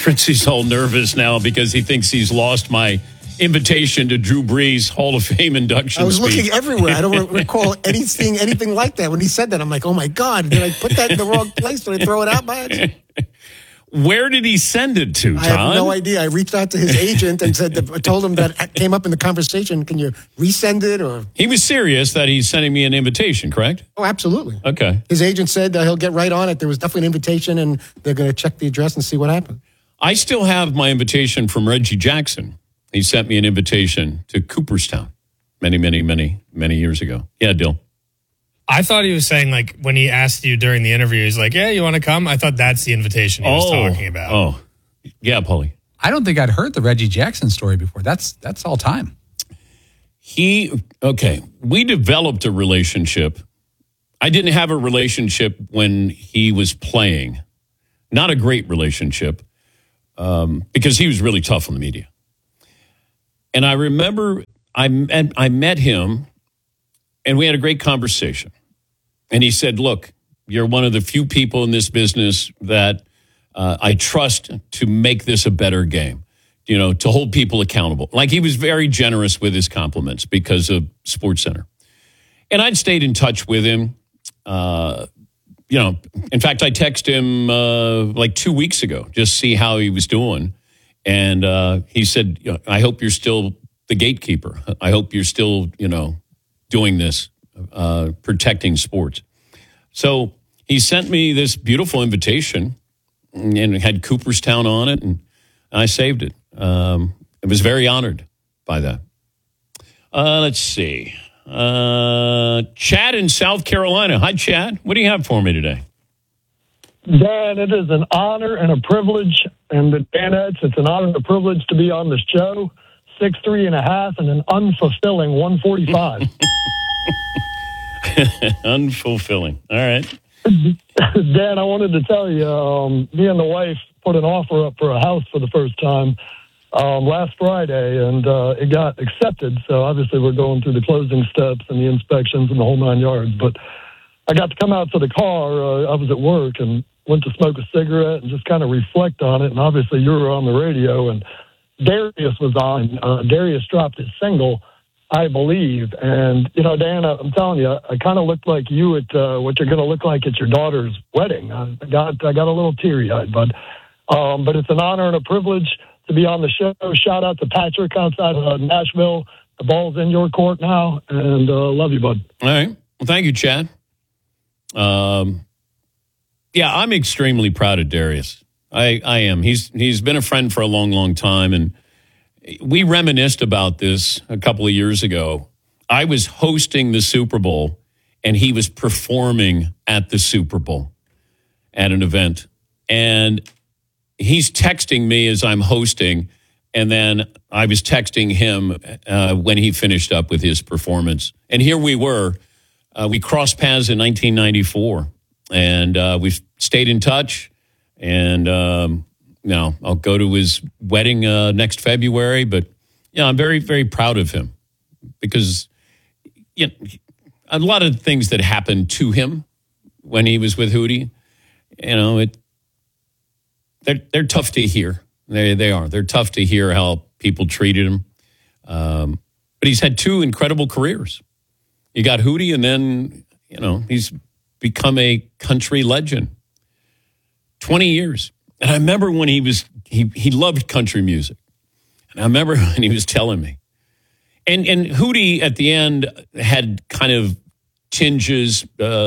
Fritzy's all nervous now because he thinks he's lost my invitation to Drew Brees Hall of Fame induction I was speech. looking everywhere. I don't recall anything like that. When he said that, I'm like, oh my God, did I put that in the wrong place? Did I throw it out by accident? Where did he send it to, Todd? I have no idea. I reached out to his agent and told him that came up in the conversation. Can you resend it? Or He was serious that he's sending me an invitation, correct? Oh, absolutely. Okay. His agent said he'll get right on it. There was definitely an invitation, and they're going to check the address and see what happened. I still have my invitation from Reggie Jackson. He sent me an invitation to Cooperstown many, many, many, many years ago. Yeah, Dill. I thought he was saying, like, when he asked you during the interview, he's like, yeah, you want to come? I thought that's the invitation he was talking about. Oh, yeah, Paulie. I don't think I'd heard the Reggie Jackson story before. That's all time. We developed a relationship. I didn't have a relationship when he was playing. Not a great relationship because he was really tough on the media. And I remember I met him and we had a great conversation. And he said, look, you're one of the few people in this business that I trust to make this a better game, to hold people accountable. Like, he was very generous with his compliments because of SportsCenter. And I'd stayed in touch with him. In fact, I texted him like 2 weeks ago, just see how he was doing. And he said, I hope you're still the gatekeeper. I hope you're still, doing this, protecting sports. So he sent me this beautiful invitation and it had Cooperstown on it, and I saved it. I was very honored by that. Let's see. Chad in South Carolina. Hi, Chad. What do you have for me today? Dan, it is an honor and a privilege, and the Danettes, it's an honor and a privilege to be on the show. 6'3.5" and an unfulfilling 145. Unfulfilling. All right. Dan, I wanted to tell you, me and the wife put an offer up for a house for the first time last Friday, and it got accepted. So obviously we're going through the closing steps and the inspections and the whole 9 yards. But I got to come out to the car. I was at work and went to smoke a cigarette and just kind of reflect on it. And obviously you were on the radio, and Darius was on. Darius dropped his single, I Believe. And, Dan, I'm telling you, I kind of looked like you at what you're going to look like at your daughter's wedding. I got a little teary-eyed, but it's an honor and a privilege to be on the show. Shout out to Patrick outside of Nashville. The ball's in your court now, and love you, bud. All right. Well, thank you, Chad. I'm extremely proud of Darius. I am. He's been a friend for a long, long time, and we reminisced about this a couple of years ago. I was hosting the Super Bowl, and he was performing at the Super Bowl at an event. And he's texting me as I'm hosting, and then I was texting him when he finished up with his performance. And here we were. We crossed paths in 1994, and we've stayed in touch. And I'll go to his wedding next February. But, I'm very, very proud of him because a lot of things that happened to him when he was with Hootie, they're tough to hear. They are. They're tough to hear how people treated him. But he's had two incredible careers. You got Hootie, and then, he's become a country legend. 20 years. And I remember when he loved country music. And I remember when he was telling me. And Hootie at the end had kind of tinges,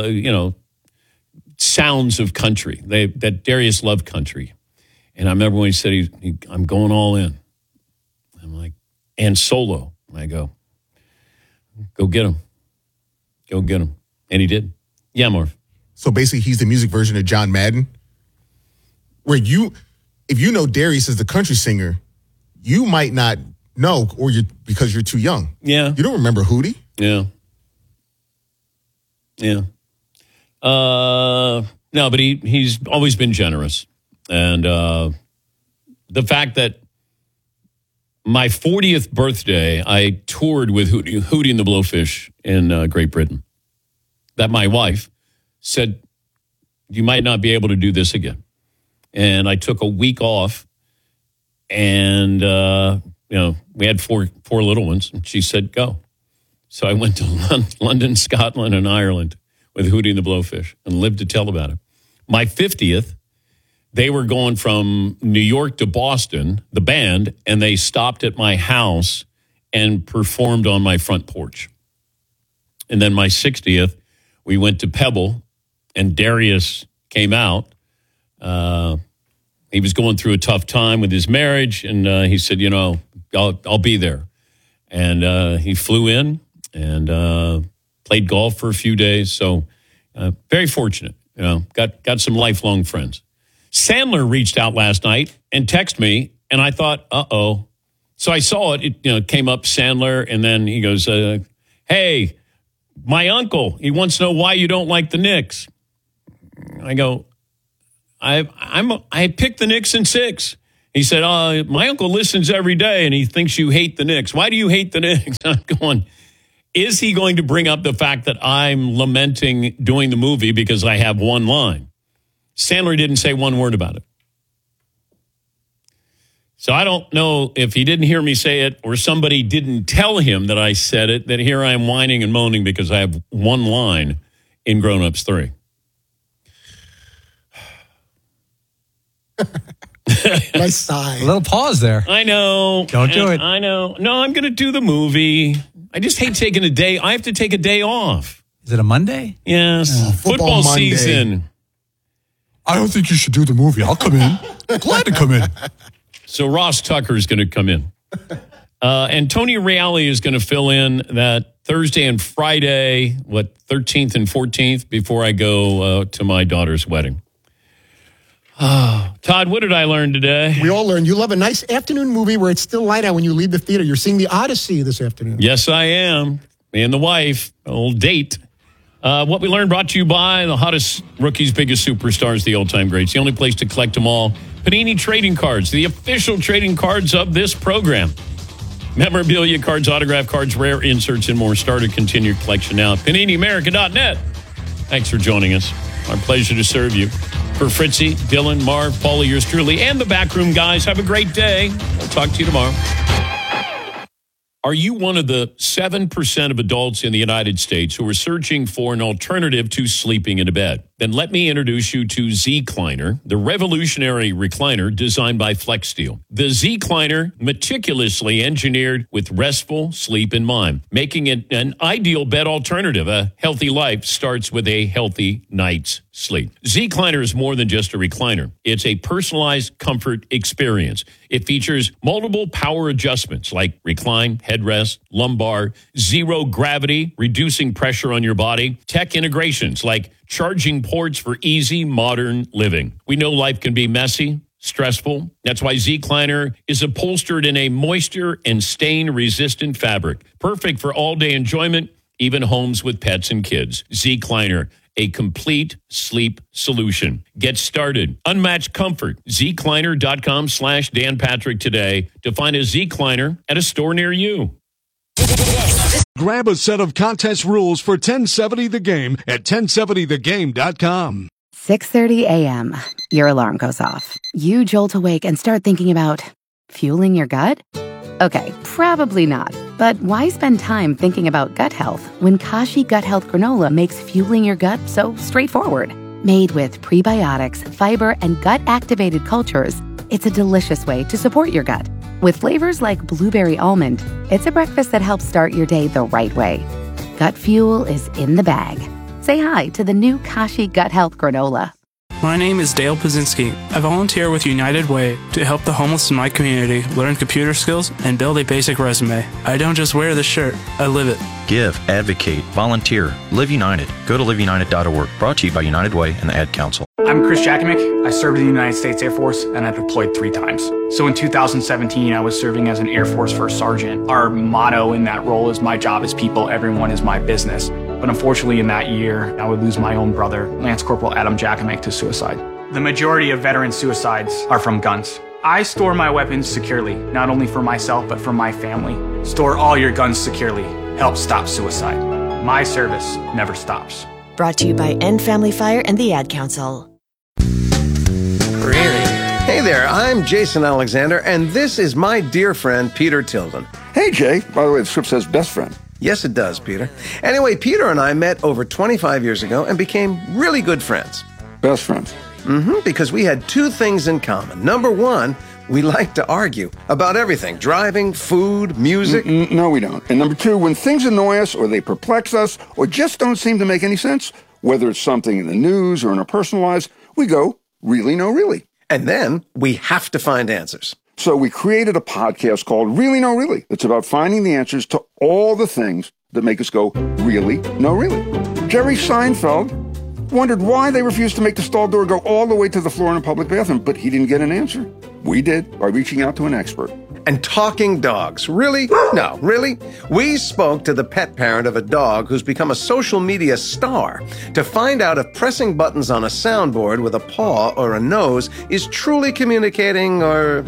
sounds of country. That Darius loved country. And I remember when he said, I'm going all in. I'm like, and solo. I go get him. Go get him. And he did. Yeah, Marv. So basically he's the music version of John Madden. Where if you know Darius as the country singer, you might not know, because you're too young. Yeah. You don't remember Hootie? Yeah. Yeah. No, but he's always been generous. And the fact that my 40th birthday, I toured with Hootie and the Blowfish in Great Britain. That my wife said, you might not be able to do this again. And I took a week off And, we had four little ones. And she said, go. So I went to London, Scotland, and Ireland with Hootie and the Blowfish and lived to tell about it. My 50th, they were going from New York to Boston, the band, and they stopped at my house and performed on my front porch. And then my 60th, we went to Pebble, and Darius came out. He was going through a tough time with his marriage, and he said, I'll be there. And he flew in and played golf for a few days. So very fortunate, got some lifelong friends. Sandler reached out last night and texted me, and I thought, uh-oh. So I saw it. It came up, Sandler, and then he goes, hey, my uncle, he wants to know why you don't like the Knicks. I go, I picked the Knicks in 6. He said, my uncle listens every day, and he thinks you hate the Knicks. Why do you hate the Knicks? I'm going, is he going to bring up the fact that I'm lamenting doing the movie because I have one line? Sandler didn't say one word about it. So I don't know if he didn't hear me say it or somebody didn't tell him that I said it, that here I am whining and moaning because I have one line in Grown Ups 3. Nice sigh. A little pause there. I know. Don't do it. I know. No, I'm going to do the movie. I just hate taking a day. I have to take a day off. Is it a Monday? Yes. Football Monday. season. I don't think you should do the movie. I'll come in. Glad to come in. So Ross Tucker is going to come in. And Tony Reale is going to fill in that Thursday and Friday, 13th and 14th, before I go to my daughter's wedding. Todd, what did I learn today? We all learned you love a nice afternoon movie where it's still light out when you leave the theater. You're seeing The Odyssey this afternoon. Yes, I am. Me and the wife, a little date. What we learned brought to you by the hottest rookies, biggest superstars, the all-time greats. The only place to collect them all. Panini Trading Cards, the official trading cards of this program. Memorabilia cards, autograph cards, rare inserts, and more. Start or continue your collection now at PaniniAmerica.net. Thanks for joining us. Our pleasure to serve you. For Fritzy, Dylan, Marv, Paulie, yours truly, and the backroom guys, have a great day. We'll talk to you tomorrow. Are you one of the 7% of adults in the United States who are searching for an alternative to sleeping in a bed? Then let me introduce you to Z-Cliner, the revolutionary recliner designed by FlexSteel. The Z-Cliner, meticulously engineered with restful sleep in mind, making it an ideal bed alternative. A healthy life starts with a healthy night's sleep. Z-Cliner is more than just a recliner. It's a personalized comfort experience. It features multiple power adjustments like recline, headrest, lumbar, zero gravity, reducing pressure on your body, tech integrations like charging ports for easy modern living. We know life can be messy, stressful. That's why Z-Cliner is upholstered in a moisture and stain-resistant fabric. Perfect for all-day enjoyment, even homes with pets and kids. Z-Cliner, a complete sleep solution. Get started. Unmatched comfort. ZCliner.com/Dan Patrick today to find a Z-Cliner at a store near you. Grab a set of contest rules for 1070 The Game at 1070thegame.com. 6:30 a.m. Your alarm goes off. You jolt awake and start thinking about fueling your gut? Okay, probably not. But why spend time thinking about gut health when Kashi Gut Health Granola makes fueling your gut so straightforward? Made with prebiotics, fiber, and gut-activated cultures, it's a delicious way to support your gut. With flavors like blueberry almond, it's a breakfast that helps start your day the right way. Gut fuel is in the bag. Say hi to the new Kashi Gut Health Granola. My name is Dale Pazinski. I volunteer with United Way to help the homeless in my community learn computer skills and build a basic resume. I don't just wear the shirt, I live it. Give, advocate, volunteer, Live United. Go to liveunited.org. Brought to you by United Way and the Ad Council. I'm Chris Jakimick. I served in the United States Air Force and I deployed 3 times. So in 2017, I was serving as an Air Force First Sergeant. Our motto in that role is my job is people, everyone is my business. But unfortunately in that year, I would lose my own brother, Lance Corporal Adam Jakimick, to suicide. The majority of veteran suicides are from guns. I store my weapons securely, not only for myself, but for my family. Store all your guns securely. Help stop suicide. My service never stops. Brought to you by End Family Fire and the Ad Council. Hey there, I'm I'm Jason Alexander, and this is my dear friend, Peter Tilden. Hey, Jay. By the way, the script says best friend. Yes, it does, Peter. Anyway, Peter and I met over 25 years ago and became really good friends. Best friends. Because we had two things in common. Number one, we like to argue about everything. Driving, food, music. No, we don't. And number two, when things annoy us or they perplex us or just don't seem to make any sense, whether it's something in the news or in our personal lives, we go, really, no, really. And then we have to find answers. So we created a podcast called Really, No, Really. It's about finding the answers to all the things that make us go, really, no, really. Jerry Seinfeld wondered why they refused to make the stall door go all the way to the floor in a public bathroom, but he didn't get an answer. We did, by reaching out to an expert. And talking dogs. Really? No, really? We spoke to the pet parent of a dog who's become a social media star to find out if pressing buttons on a soundboard with a paw or a nose is truly communicating, or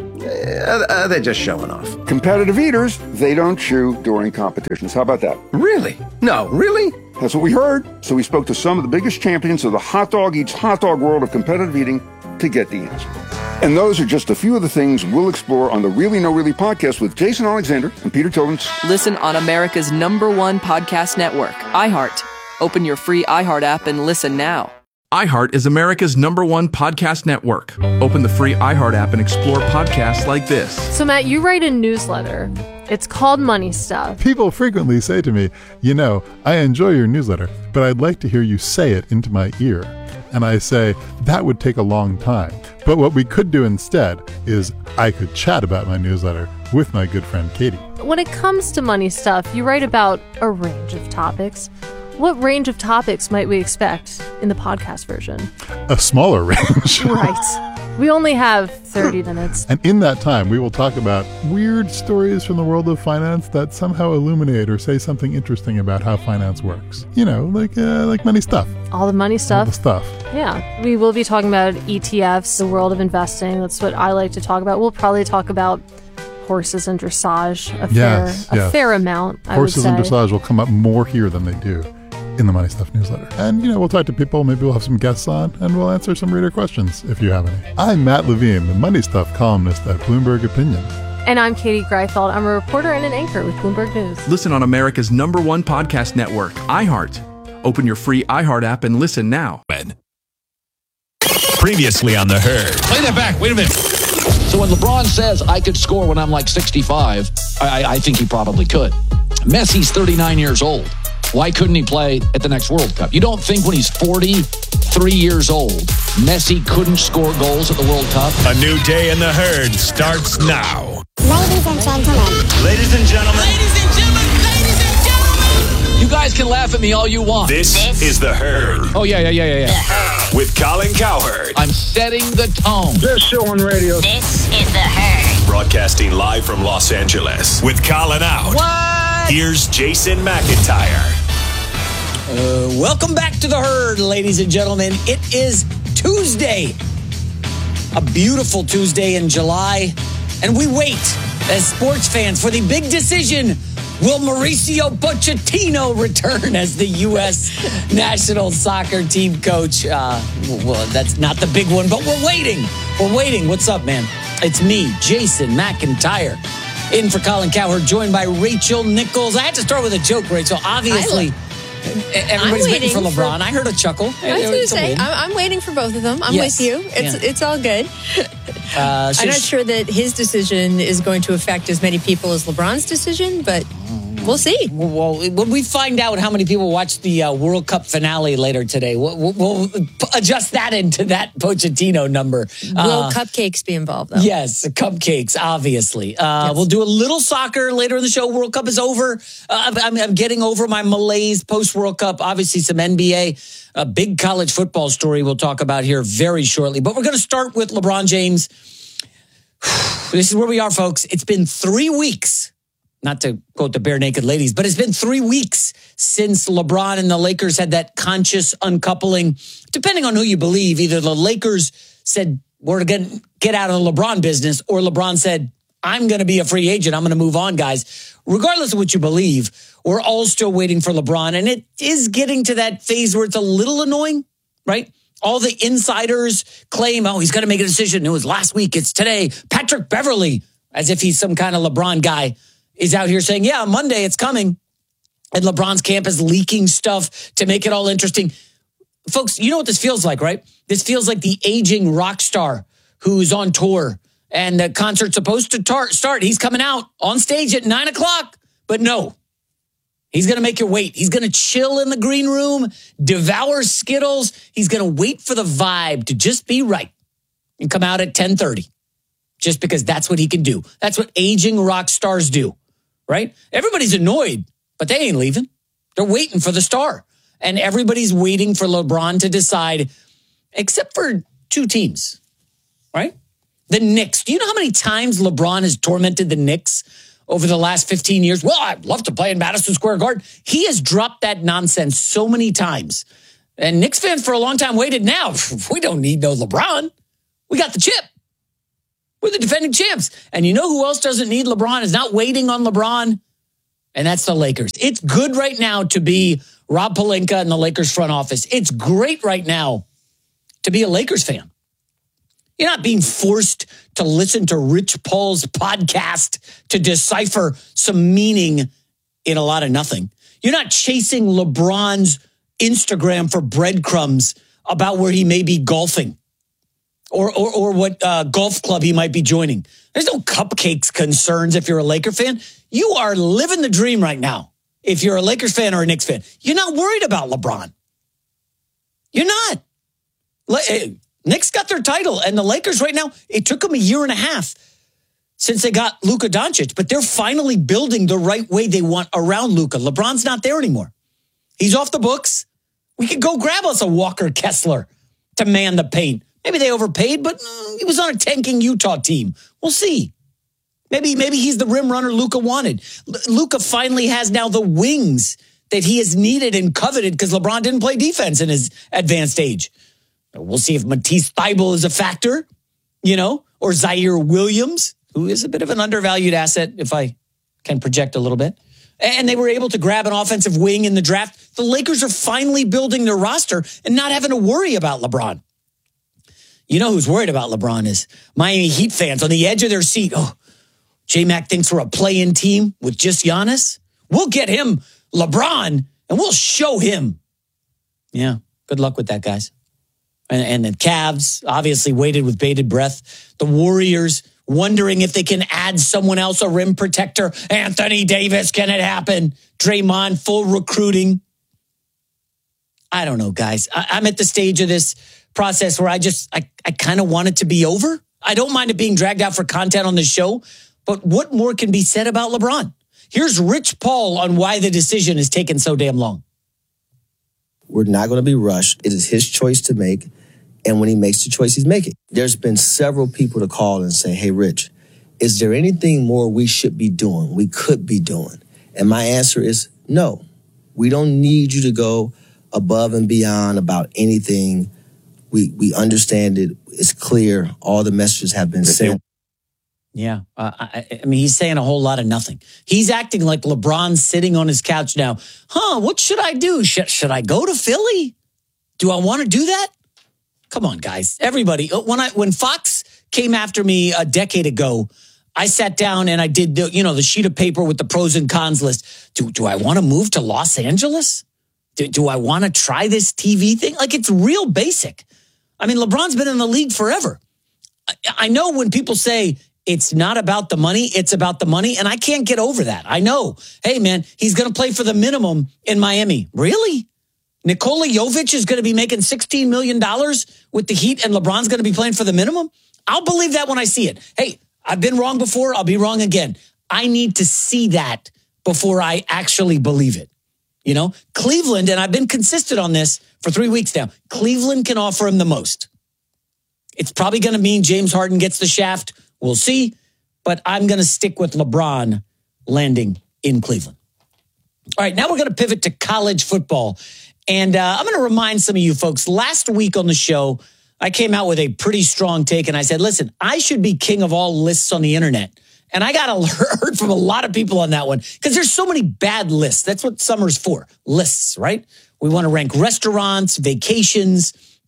are they just showing off? Competitive eaters, they don't chew during competitions. How about that? Really? No, really? That's what we heard. So we spoke to some of the biggest champions of the hot dog eats hot dog world of competitive eating to get the answer. And those are just a few of the things we'll explore on the Really No Really podcast with Jason Alexander and Peter Tilden. Listen on America's #1 podcast network, iHeart. Open your free iHeart app and listen now. iHeart is America's #1 podcast network. Open the free iHeart app and explore podcasts like this. So, Matt, you write a newsletter. It's called Money Stuff. People frequently say to me, you know, I enjoy your newsletter, but I'd like to hear you say it into my ear. And I say, that would take a long time. But what we could do instead is I could chat about my newsletter with my good friend Katie. When it comes to Money Stuff, you write about a range of topics. What range of topics might we expect in the podcast version? A smaller range. Right. We only have 30 minutes. And in that time, we will talk about weird stories from the world of finance that somehow illuminate or say something interesting about how finance works. You know, like money stuff. All the money stuff. All the stuff. Yeah. We will be talking about ETFs, the world of investing. That's what I like to talk about. We'll probably talk about horses and dressage a fair amount, I would say. Horses and dressage will come up more here than they do in the Money Stuff newsletter. And, you know, we'll talk to people, maybe we'll have some guests on, and we'll answer some reader questions if you have any. I'm Matt Levine, the Money Stuff columnist at Bloomberg Opinion. And I'm Katie Greifeld. I'm a reporter and an anchor with Bloomberg News. Listen on America's #1 podcast network, iHeart. Open your free iHeart app and listen now. Previously on The Herd. Play that back. Wait a minute. So when LeBron says I could score when I'm like 65, I think he probably could. Messi's 39 years old. Why couldn't he play at the next World Cup? You don't think when he's 43 years old, Messi couldn't score goals at the World Cup? A new day in The Herd starts now. Ladies and gentlemen. Ladies and gentlemen. Ladies and gentlemen. Ladies and gentlemen. You guys can laugh at me all you want. This is The Herd. Oh, yeah. With Colin Cowherd. I'm setting the tone. Best show on radio. This is The Herd. Broadcasting live from Los Angeles. With Colin out. What? Here's Jason McIntyre. Welcome back to The Herd, ladies and gentlemen. It is Tuesday. A beautiful Tuesday in July. And we wait as sports fans for the big decision. Will Mauricio Pochettino return as the U.S. national soccer team coach? Well, that's not the big one, but we're waiting. We're waiting. What's up, man? It's me, Jason McIntyre, in for Colin Cowherd, joined by Rachel Nichols. I had to start with a joke, Rachel. Obviously, everybody's waiting for LeBron. I heard a chuckle. I was going to say, I'm waiting for both of them. I'm with you. It's all good. I'm not sure that his decision is going to affect as many people as LeBron's decision, but we'll see. Well, when we find out how many people watch the World Cup finale later today, we'll adjust that into that Pochettino number. Will cupcakes be involved, though? Yes, cupcakes, obviously. Yes. We'll do a little soccer later in the show. World Cup is over. I'm getting over my malaise post-World Cup. Obviously, some NBA. A big college football story we'll talk about here very shortly. But we're going to start with LeBron James. This is where we are, folks. It's been 3 weeks. Not to quote the bare naked ladies, but it's been 3 weeks since LeBron and the Lakers had that conscious uncoupling. Depending on who you believe, either the Lakers said, we're going to get out of the LeBron business, or LeBron said, I'm going to be a free agent. I'm going to move on, guys. Regardless of what you believe, we're all still waiting for LeBron. And it is getting to that phase where it's a little annoying, right? All the insiders claim, oh, he's going to make a decision. It was last week. It's today. Patrick Beverley, as if he's some kind of LeBron guy, is out here saying, yeah, Monday it's coming. And LeBron's camp is leaking stuff to make it all interesting. Folks, you know what this feels like, right? This feels like the aging rock star who's on tour and the concert's supposed to start. He's coming out on stage at 9 o'clock, but no. He's going to make you wait. He's going to chill in the green room, devour Skittles. He's going to wait for the vibe to just be right and come out at 10:30 just because that's what he can do. That's what aging rock stars do, right? Everybody's annoyed, but they ain't leaving. They're waiting for the star. And everybody's waiting for LeBron to decide, except for two teams, right? The Knicks. Do you know how many times LeBron has tormented the Knicks over the last 15 years? Well, I'd love to play in Madison Square Garden. He has dropped that nonsense so many times. And Knicks fans for a long time waited. Now, we don't need no LeBron. We got the chip. We're the defending champs. And you know who else doesn't need LeBron, is not waiting on LeBron? And that's the Lakers. It's good right now to be Rob Pelinka in the Lakers front office. It's great right now to be a Lakers fan. You're not being forced to listen to Rich Paul's podcast to decipher some meaning in a lot of nothing. You're not chasing LeBron's Instagram for breadcrumbs about where he may be golfing or what golf club he might be joining. There's no cupcakes concerns if you're a Laker fan. You are living the dream right now if you're a Lakers fan or a Knicks fan. You're not worried about LeBron. You're not. Knicks got their title, and the Lakers right now, it took them a year and a half since they got Luka Doncic, but they're finally building the right way they want around Luka. LeBron's not there anymore. He's off the books. We could go grab us a Walker Kessler to man the paint. Maybe they overpaid, but he was on a tanking Utah team. We'll see. Maybe he's the rim runner Luka wanted. Luka finally has now the wings that he has needed and coveted because LeBron didn't play defense in his advanced age. We'll see if Matisse Thybulle is a factor, or Zaire Williams, who is a bit of an undervalued asset, if I can project a little bit. And they were able to grab an offensive wing in the draft. The Lakers are finally building their roster and not having to worry about LeBron. You know who's worried about LeBron is Miami Heat fans on the edge of their seat. Oh, J-Mac thinks we're a play-in team with just Giannis. We'll get him LeBron, and we'll show him. Yeah, good luck with that, guys. And the Cavs obviously waited with bated breath. The Warriors wondering if they can add someone else, a rim protector. Anthony Davis, can it happen? Draymond, full recruiting. I don't know, guys. I'm at the stage of this process where I kind of want it to be over. I don't mind it being dragged out for content on the show, but what more can be said about LeBron? Here's Rich Paul on why the decision has taken so damn long. We're not going to be rushed. It is his choice to make. And when he makes the choice, he's making. There's been several people to call and say, hey, Rich, is there anything more we should be doing, we could be doing? And my answer is no. We don't need you to go above and beyond about anything. We understand it. It's clear. All the messages have been sent. Yeah. I mean, he's saying a whole lot of nothing. He's acting like LeBron's sitting on his couch now. What should I do? Should I go to Philly? Do I want to do that? Come on, guys. Everybody. When Fox came after me a decade ago, I sat down and I did the sheet of paper with the pros and cons list. Do I want to move to Los Angeles? Do I want to try this TV thing? Like, it's real basic. I mean, LeBron's been in the league forever. I know when people say it's not about the money, it's about the money, and I can't get over that. I know. Hey, man, he's going to play for the minimum in Miami. Really? Nikola Jovic is going to be making $16 million with the Heat, and LeBron's going to be playing for the minimum? I'll believe that when I see it. Hey, I've been wrong before. I'll be wrong again. I need to see that before I actually believe it. Cleveland, and I've been consistent on this for 3 weeks now, Cleveland can offer him the most. It's probably going to mean James Harden gets the shaft. We'll see. But I'm going to stick with LeBron landing in Cleveland. All right, now we're going to pivot to college football. And I'm going to remind some of you folks, last week on the show, I came out with a pretty strong take. And I said, listen, I should be king of all lists on the internet. And I got heard from a lot of people on that one because there's so many bad lists. That's what summer's for. Lists, right? We want to rank restaurants, vacations,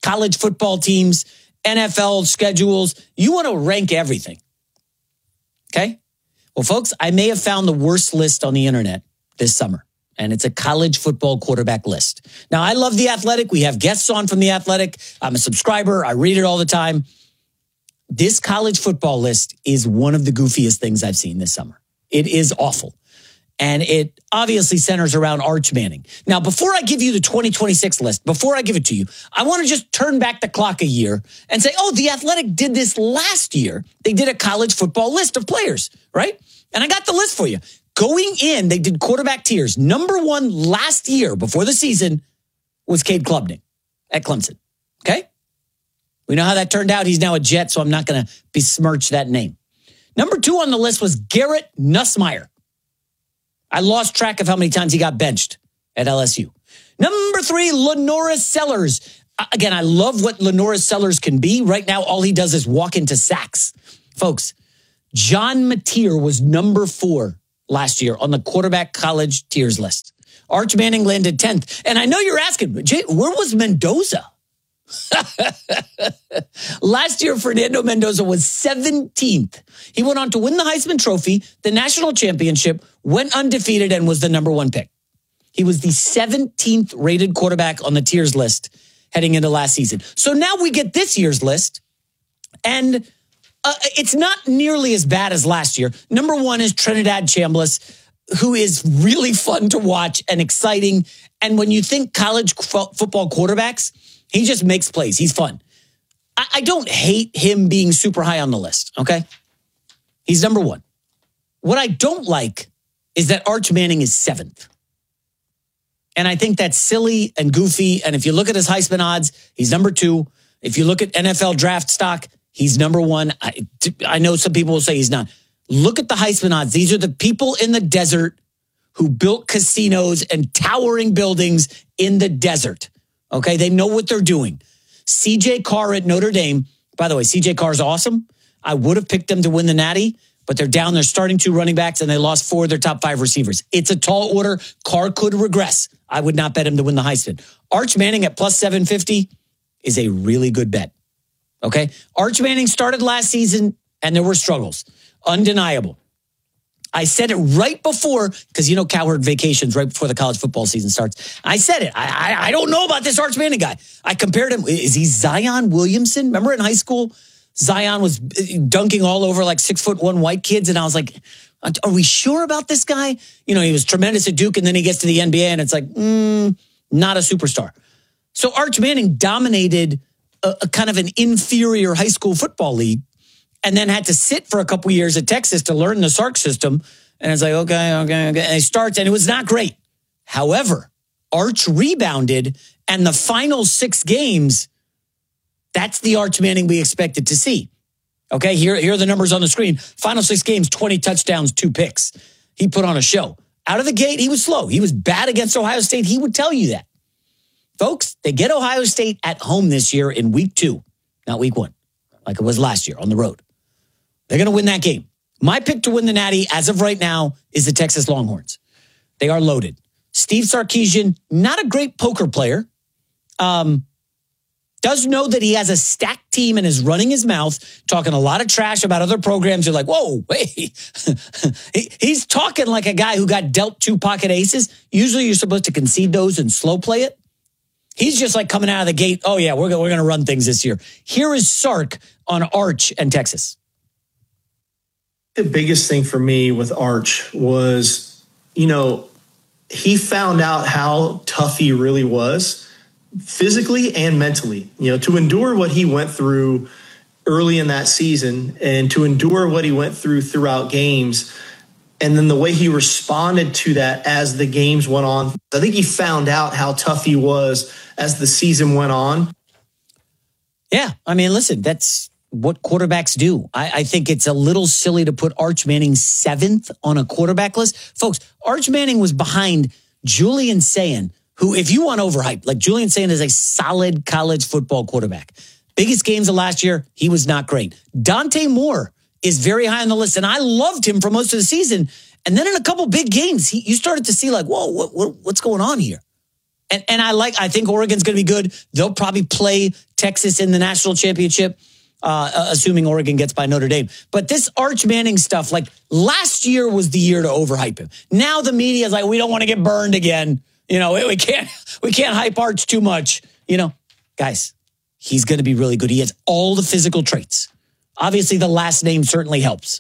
college football teams, NFL schedules. You want to rank everything. Okay? Well, folks, I may have found the worst list on the internet this summer, and it's a college football quarterback list. Now, I love The Athletic. We have guests on from The Athletic. I'm a subscriber. I read it all the time. This college football list is one of the goofiest things I've seen this summer. It is awful. And it obviously centers around Arch Manning. Now, before I give you the 2026 list, before I give it to you, I want to just turn back the clock a year and say, oh, The Athletic did this last year. They did a college football list of players, right? And I got the list for you. Going in, they did quarterback tiers. Number one last year before the season was Cade Klubnik at Clemson, okay? We know how that turned out. He's now a Jet, so I'm not going to besmirch that name. Number two on the list was Garrett Nussmeier. I lost track of how many times he got benched at LSU. Number three, LaNorris Sellers. Again, I love what LaNorris Sellers can be. Right now, all he does is walk into sacks. Folks, John Mateer was number 4 last year on the quarterback college tiers list. Arch Manning landed 10th. And I know you're asking, Jay, where was Mendoza? Last year, Fernando Mendoza was 17th. He went on to win the Heisman Trophy, the national championship, went undefeated, and was the number 1 pick. He was the 17th rated quarterback on the tiers list heading into last season. So now we get this year's list, and it's not nearly as bad as last year. Number 1 is Trinidad Chambliss, who is really fun to watch and exciting. And when you think college football quarterbacks, he just makes plays. He's fun. I don't hate him being super high on the list, okay? He's number 1. What I don't like is that Arch Manning is 7th. And I think that's silly and goofy. And if you look at his Heisman odds, he's number 2. If you look at NFL draft stock, he's number 1. I know some people will say he's not. Look at the Heisman odds. These are the people in the desert who built casinos and towering buildings in the desert. Okay, they know what they're doing. CJ Carr at Notre Dame. By the way, CJ Carr is awesome. I would have picked them to win the Natty, but they're down. They're starting 2 running backs, and they lost 4 of their top 5 receivers. It's a tall order. Carr could regress. I would not bet him to win the Heisman. Arch Manning at plus 750 is a really good bet. Okay, Arch Manning started last season, and there were struggles. Undeniable. I said it right before, because you know Cowherd vacations right before the college football season starts. I said it. I don't know about this Arch Manning guy. I compared him. Is he Zion Williamson? Remember in high school, Zion was dunking all over like 6'1" white kids. And I was like, are we sure about this guy? You know, he was tremendous at Duke, and then he gets to the NBA and it's like, not a superstar. So Arch Manning dominated a kind of an inferior high school football league, and then had to sit for a couple years at Texas to learn the Sark system. And it's like, okay. And he starts, and it was not great. However, Arch rebounded, and the final 6 games, that's the Arch Manning we expected to see. Okay, here are the numbers on the screen. Final 6 games, 20 touchdowns, 2 picks. He put on a show. Out of the gate, he was slow. He was bad against Ohio State. He would tell you that. Folks, they get Ohio State at home this year in week 2, not week 1, like it was last year on the road. They're going to win that game. My pick to win the Natty, as of right now, is the Texas Longhorns. They are loaded. Steve Sarkisian, not a great poker player, does know that he has a stacked team and is running his mouth, talking a lot of trash about other programs. You're like, whoa, hey. He's talking like a guy who got dealt 2 pocket aces. Usually you're supposed to concede those and slow play it. He's just like coming out of the gate, oh yeah, we're going to run things this year. Here is Sark on Arch and Texas. The biggest thing for me with Arch was, he found out how tough he really was physically and mentally, to endure what he went through early in that season and to endure what he went through throughout games. And then the way he responded to that as the games went on. I think he found out how tough he was as the season went on. Yeah. I mean, listen, that's what quarterbacks do. I think it's a little silly to put Arch Manning 7th on a quarterback list. Folks, Arch Manning was behind Julian Sayin, who, if you want overhyped, like Julian Sayin is a solid college football quarterback. Biggest games of last year, he was not great. Dante Moore is very high on the list, and I loved him for most of the season. And then in a couple big games, you started to see like, whoa, what's going on here? And I think Oregon's going to be good. They'll probably play Texas in the national championship, assuming Oregon gets by Notre Dame. But this Arch Manning stuff, like last year was the year to overhype him. Now the media is like, we don't want to get burned again. We can't hype Arch too much. Guys, he's going to be really good. He has all the physical traits. Obviously, the last name certainly helps.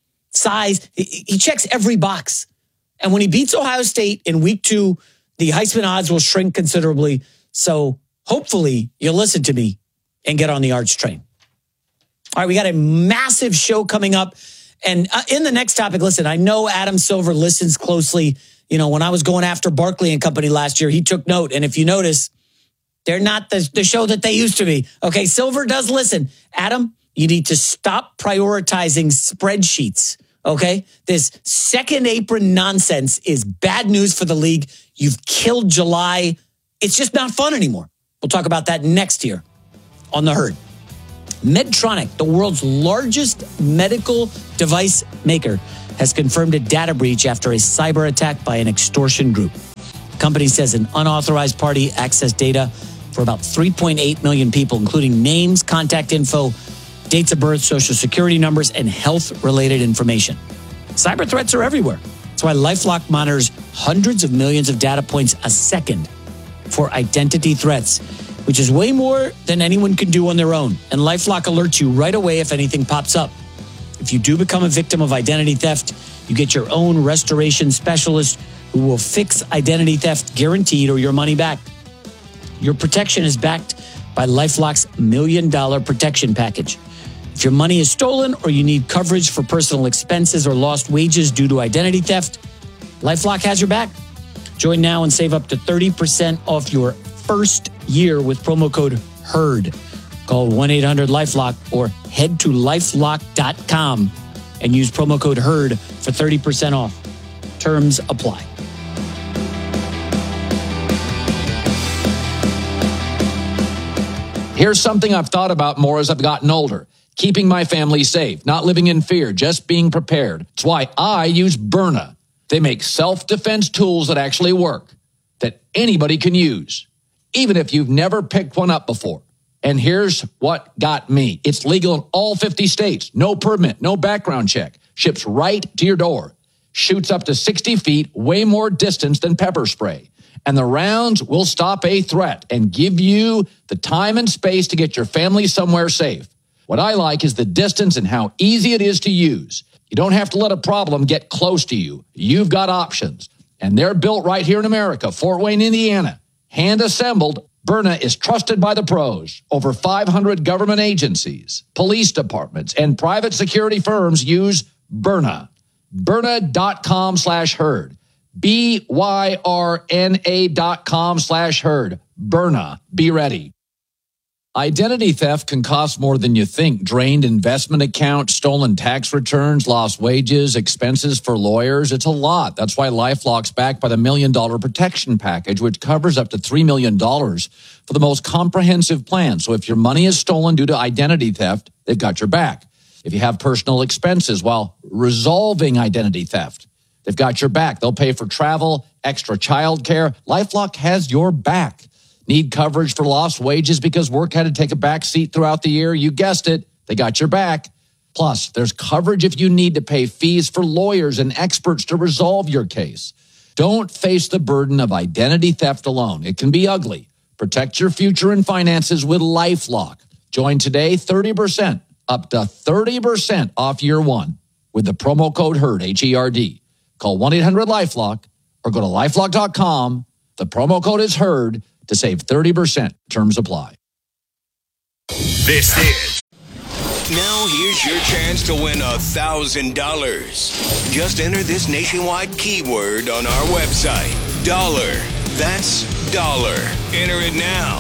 Size, he checks every box. And when he beats Ohio State in week 2, the Heisman odds will shrink considerably. So hopefully you'll listen to me and get on the Arch train. All right, we got a massive show coming up. And in the next topic, listen, I know Adam Silver listens closely. When I was going after Barkley and Company last year, he took note. And if you notice, they're not the show that they used to be. Okay, Silver does listen. Adam, you need to stop prioritizing spreadsheets. Okay, this second apron nonsense is bad news for the league. You've killed July. It's just not fun anymore. We'll talk about that next here on The Herd. Medtronic, the world's largest medical device maker, has confirmed a data breach after a cyber attack by an extortion group. The company says an unauthorized party accessed data for about 3.8 million people, including names, contact info, dates of birth, social security numbers, and health-related information. Cyber threats are everywhere. That's why LifeLock monitors hundreds of millions of data points a second for identity threats, which is way more than anyone can do on their own. And LifeLock alerts you right away if anything pops up. If you do become a victim of identity theft, you get your own restoration specialist who will fix identity theft guaranteed or your money back. Your protection is backed by LifeLock's $1 million protection package. If your money is stolen or you need coverage for personal expenses or lost wages due to identity theft, LifeLock has your back. Join now and save up to 30% off your first year with promo code HERD. Call 1-800-LifeLock or head to LifeLock.com and use promo code HERD for 30% off. Terms apply. Here's something I've thought about more as I've gotten older. Keeping my family safe, not living in fear, just being prepared. It's why I use Byrna. They make self-defense tools that actually work, that anybody can use, even if you've never picked one up before. And here's what got me. It's legal in all 50 states. No permit, no background check. Ships right to your door. Shoots up to 60 feet, way more distance than pepper spray. And the rounds will stop a threat and give you the time and space to get your family somewhere safe. What I like is the distance and how easy it is to use. You don't have to let a problem get close to you. You've got options. And they're built right here in America, Fort Wayne, Indiana. Hand assembled, Byrna is trusted by the pros. Over 500 government agencies, police departments, and private security firms use Byrna. Byrna.com/herd. BYRNA.com/herd. Byrna. Be ready. Identity theft can cost more than you think. Drained investment accounts, stolen tax returns, lost wages, expenses for lawyers. It's a lot. That's why LifeLock's backed by the $1 million protection package, which covers up to $3 million for the most comprehensive plan. So if your money is stolen due to identity theft, they've got your back. If you have personal expenses while resolving identity theft, they've got your back. They'll pay for travel, extra child care. LifeLock has your back. Need coverage for lost wages because work had to take a back seat throughout the year? You guessed it. They got your back. Plus, there's coverage if you need to pay fees for lawyers and experts to resolve your case. Don't face the burden of identity theft alone. It can be ugly. Protect your future and finances with LifeLock. Join today, 30%, up to 30% off year one with the promo code HERD, H-E-R-D. Call 1-800-LifeLock or go to LifeLock.com. The promo code is HERD to save 30%. Terms apply. This is. Now here's your chance to win $1,000. Just enter this nationwide keyword on our website. Dollar. That's dollar. Enter it now.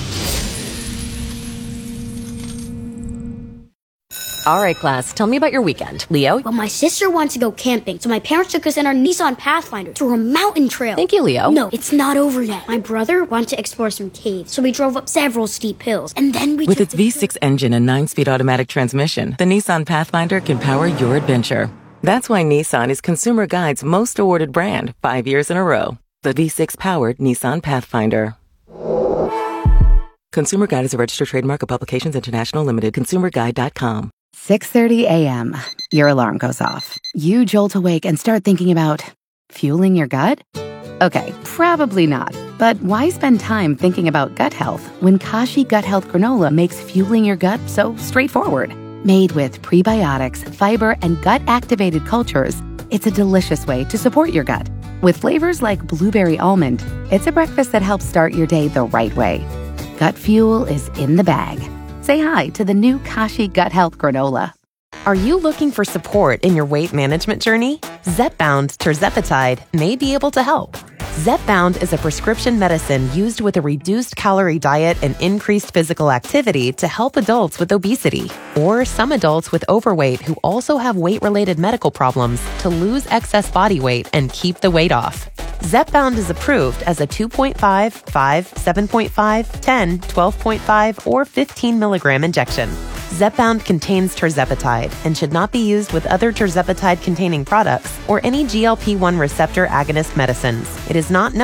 All right, class, tell me about your weekend. Leo? Well, my sister wants to go camping, so my parents took us in our Nissan Pathfinder to a mountain trail. Thank you, Leo. No, it's not over yet. My brother wanted to explore some caves, so we drove up several steep hills, and then we With its V6 engine and 9-speed automatic transmission, the Nissan Pathfinder can power your adventure. That's why Nissan is Consumer Guide's most awarded brand 5 years in a row. The V6-powered Nissan Pathfinder. Consumer Guide is a registered trademark of Publications International Limited. ConsumerGuide.com. 6:30 a.m. Your alarm goes off. You jolt awake and start thinking about fueling your gut? Okay, probably not. But why spend time thinking about gut health when Kashi Gut Health Granola makes fueling your gut so straightforward? Made with prebiotics, fiber, and gut-activated cultures, it's a delicious way to support your gut. With flavors like blueberry almond, it's a breakfast that helps start your day the right way. Gut fuel is in the bag. Say hi to the new Kashi Gut Health Granola. Are you looking for support in your weight management journey? Zepbound tirzepatide may be able to help. Zepbound is a prescription medicine used with a reduced calorie diet and increased physical activity to help adults with obesity or some adults with overweight who also have weight-related medical problems to lose excess body weight and keep the weight off. Zepbound is approved as a 2.5, 5, 7.5, 10, 12.5, or 15 milligram injection. Zepbound contains tirzepatide and should not be used with other tirzepatide-containing products or any GLP-1 receptor agonist medicines. It is not known